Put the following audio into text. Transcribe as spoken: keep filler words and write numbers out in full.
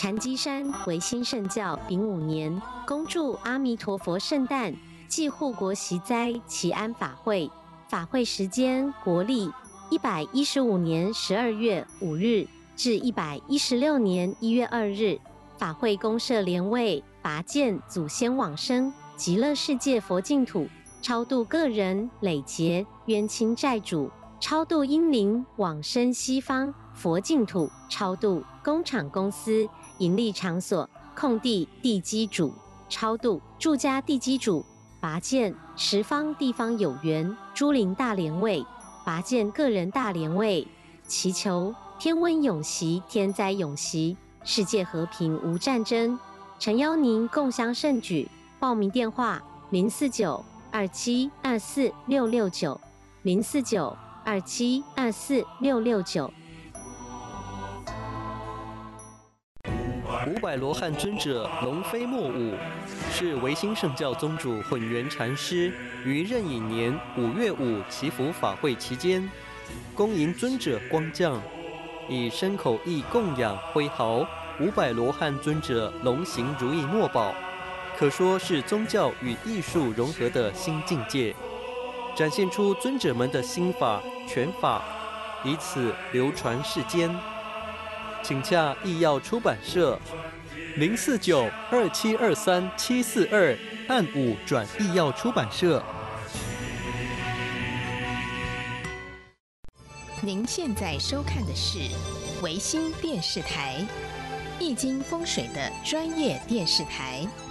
禅机山维新圣教丙午年，恭祝阿弥陀佛圣诞暨护国息灾祈安法会。法会时间国历一百一十五年十二月五日至一百一十六年一月二日。法会公设莲位，拔见祖先往生极乐世界佛净土，超度个人累劫冤亲债主，超度阴灵往生西方佛净土，超度工厂公司盈利场所空地地基主，超度住家地基主，拔见十方地方有缘诸灵大莲位，拔见个人大莲位，祈求天温永息，天灾永息，世界和平无战争。诚邀您共襄盛举。报名电话：零四九二七二四六六九，零四九二七二四六六九。 五百罗汉尊者龙飞莫舞，是维新圣教宗主混元禅师于壬寅年五月五祈福法会期间，恭迎尊者光降，以身口意供养挥毫五百罗汉尊者龙行如意墨宝，可说是宗教与艺术融合的新境界，展现出尊者们的心法拳法，以此流传世间。请洽艺耀出版社零四九二七二三七四二，按五转艺耀出版社。 您现在收看的是维新电视台，易经风水的专业电视台。